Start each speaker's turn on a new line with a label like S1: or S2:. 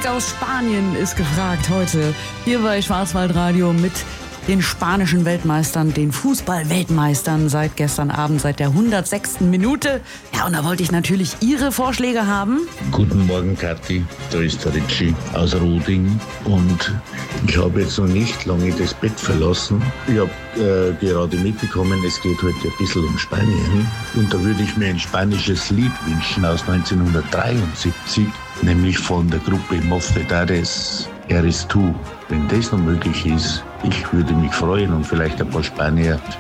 S1: Musik aus Spanien ist gefragt heute hier bei Schwarzwaldradio mit den spanischen Weltmeistern, den Fußball-Weltmeistern seit gestern Abend, seit der 106. Minute. Ja, und da wollte ich natürlich Ihre Vorschläge haben.
S2: Guten Morgen, Kathi. Da ist der Ritchie aus Roding und ich habe jetzt noch nicht lange das Bett verlassen. Ich habe gerade mitbekommen, es geht heute ein bisschen um Spanien und da würde ich mir ein spanisches Lied wünschen aus 1973, nämlich von der Gruppe Mocedades, Eres tú. Wenn das noch möglich ist, ich würde mich freuen und vielleicht ein paar Spanier